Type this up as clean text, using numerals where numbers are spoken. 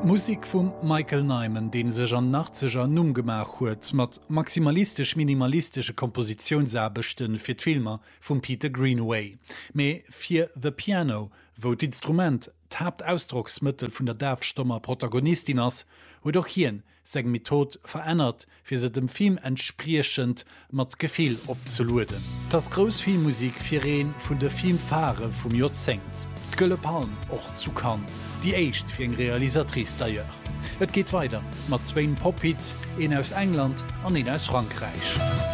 Musik vum Michael Nyman, den sech an 80er Nummgemach huet, mat maximalistisch-minimalistische Kompositionssäbechten fir d'Filmer vum Peter Greenaway. Mei fir The Piano, wo d'Instrument d'Hauptausdrucksmittel vun der derfstommer Protagonistin ass, huet doch hien seg Method verännert, fir se dem Film entspriechend mat Gefiel opzeluden. Das Grousfilmmusik fir een vun der Filmfahre vum Jozent. D'Gëlle Palm och zu kann. Die echt fir eng Realisatrice d'ailleurs. Et geht weiter, mat 2 Pophits, een aus England an een aus Frankreich.